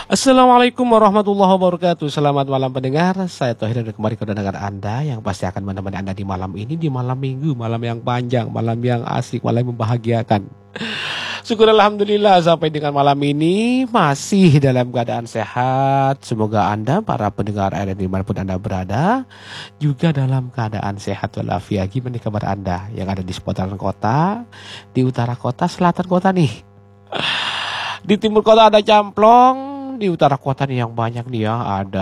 Assalamualaikum warahmatullahi wabarakatuh. Selamat malam pendengar. Saya Tohir dan kembali ke dengar Anda yang pasti akan menemani Anda di malam ini, di malam minggu, malam yang panjang, malam yang asik, malam yang membahagiakan. Syukur Alhamdulillah sampai dengan malam ini masih dalam keadaan sehat. Semoga Anda para pendengar RRI dimanapun Anda berada juga dalam keadaan sehat walafiat. Gimana kabar Anda yang ada di seputaran kota, di utara kota, selatan kota nih? Di timur kota ada Camplong, di utara kota nih yang banyak nih ya, ada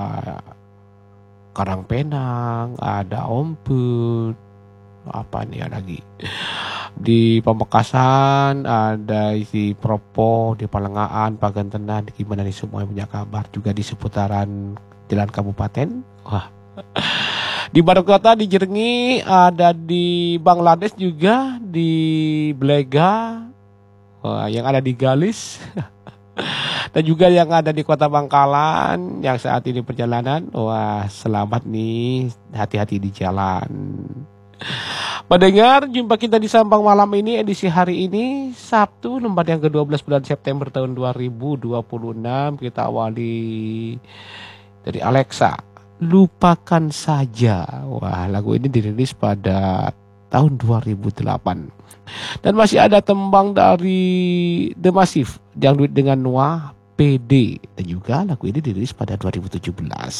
Karangpenang, ada Omput, apa nih ya lagi. Di Pamekasan ada di Propo, di Palengaan, Pagentenan, gimana nih semua yang punya kabar juga di seputaran jalan kabupaten. Wah. Di barat kota di Jerengi, ada di Bangladesh juga, di Blega, yang ada di Galis. Dan juga yang ada di Kota Bangkalan yang saat ini perjalanan. Wah, selamat nih, hati-hati di jalan. Pendengar, jumpa kita di Sampang malam ini, edisi hari ini Sabtu, lembar yang ke-12 bulan September tahun 2026. Kita awali dari Alexa, Lupakan Saja. Wah, lagu ini dirilis pada tahun 2008. Dan masih ada tembang dari The Massive, Dangdut dengan Noah, PD. Dan juga lagu ini dirilis pada 2017.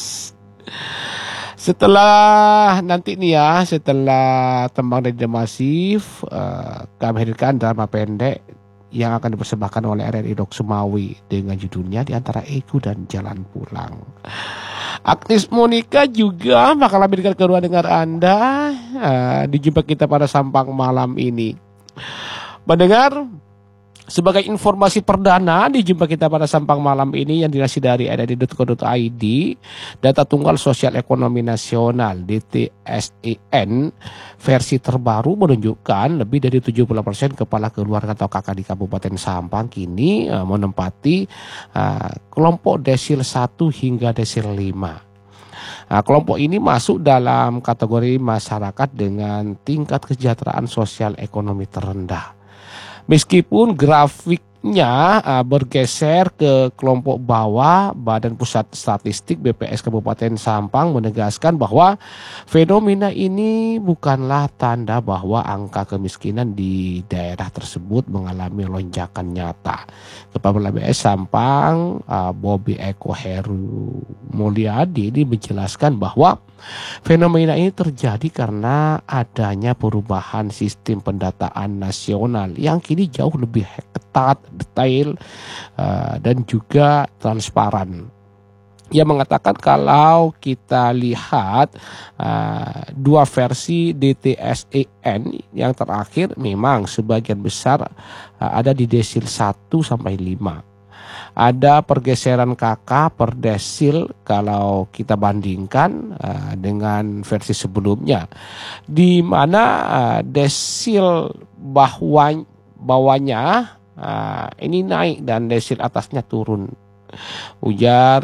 Setelah nanti nih ya, setelah tembang dari The Massive, kami hadirkan drama pendek yang akan dipersembahkan oleh RRI Dok Sumawi dengan judulnya Di Antara Ego dan Jalan Pulang. Agnes Monica juga bakal hadirkan ke ruang dengar Anda di jumpa kita pada Sampang malam ini. Mendengar, sebagai informasi perdana di jumpa kita pada Sampang malam ini yang dinasi dari rri.co.id, data tunggal sosial ekonomi nasional DTSEN versi terbaru menunjukkan lebih dari 70% kepala keluarga atau kakak di Kabupaten Sampang kini menempati kelompok desil 1 hingga desil 5. Kelompok ini masuk dalam kategori masyarakat dengan tingkat kesejahteraan sosial ekonomi terendah. Meskipun grafiknya bergeser ke kelompok bawah, Badan Pusat Statistik BPS Kabupaten Sampang menegaskan bahwa fenomena ini bukanlah tanda bahwa angka kemiskinan di daerah tersebut mengalami lonjakan nyata. Kepala BPS Sampang, Bobi Eko Heru Mulyadi ini menjelaskan bahwa fenomena ini terjadi karena adanya perubahan sistem pendataan nasional yang kini jauh lebih ketat, detail, dan juga transparan. Ia mengatakan kalau kita lihat dua versi DTSEN yang terakhir memang sebagian besar ada di desil 1 sampai 5. Ada pergeseran KK per desil kalau kita bandingkan dengan versi sebelumnya, di mana desil bawahnya ini naik dan desil atasnya turun. Ujar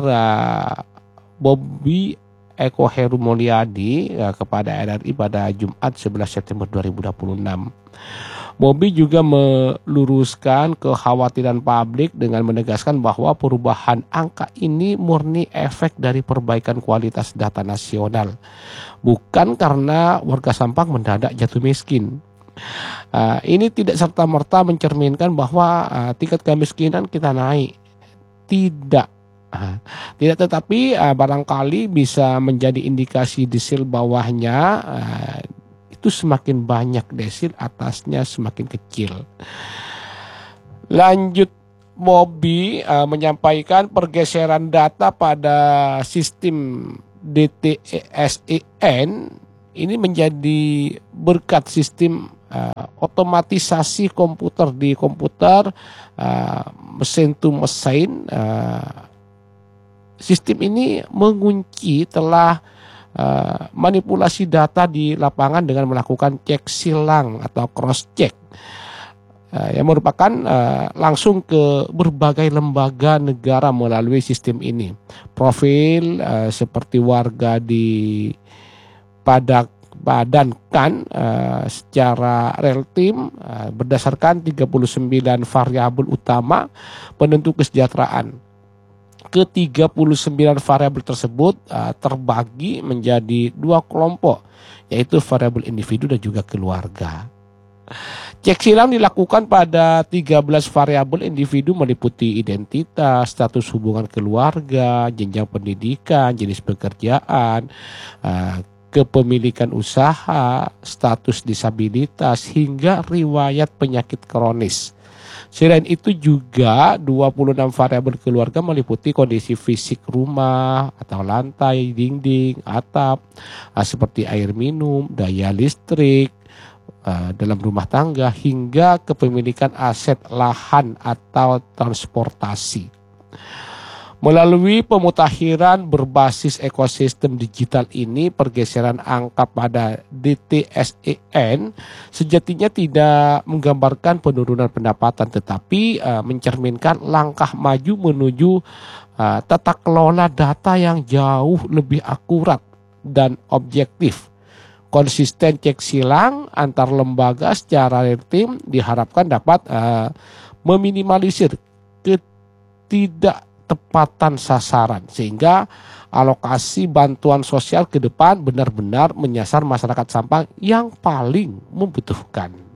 Bobi Eko Heru Mulyadi kepada RRI pada Jumat 11 September 2026. Bobi juga meluruskan kekhawatiran publik dengan menegaskan bahwa perubahan angka ini murni efek dari perbaikan kualitas data nasional, bukan karena warga Sampang mendadak jatuh miskin. Ini tidak serta-merta mencerminkan bahwa tingkat kemiskinan kita naik. Tidak, tetapi barangkali bisa menjadi indikasi desil bawahnya itu semakin banyak, desil atasnya semakin kecil. Lanjut, Bobi menyampaikan pergeseran data pada sistem DTSEN ini menjadi berkat sistem otomatisasi komputer di komputer, mesin to mesin. Sistem ini mengunci telah manipulasi data di lapangan dengan melakukan cek silang atau cross check yang merupakan langsung ke berbagai lembaga negara melalui sistem ini. Profil seperti warga di padankan secara real time berdasarkan 39 variabel utama penentu kesejahteraan. Ke-39 variabel tersebut terbagi menjadi dua kelompok, yaitu variabel individu dan juga keluarga. Cek silang dilakukan pada 13 variabel individu meliputi identitas, status hubungan keluarga, jenjang pendidikan, jenis pekerjaan, kepemilikan usaha, status disabilitas, hingga riwayat penyakit kronis. Selain itu juga 26 variabel keluarga meliputi kondisi fisik rumah atau lantai, dinding, atap, seperti air minum, daya listrik dalam rumah tangga, hingga kepemilikan aset lahan atau transportasi. Melalui pemutakhiran berbasis ekosistem digital ini, pergeseran angka pada DTSEN sejatinya tidak menggambarkan penurunan pendapatan, tetapi mencerminkan langkah maju menuju tata kelola data yang jauh lebih akurat dan objektif. Konsisten cek silang antar lembaga secara real time diharapkan dapat meminimalisir ketidaktepatan sasaran, sehingga alokasi bantuan sosial ke depan benar-benar menyasar masyarakat Sampang yang paling membutuhkan.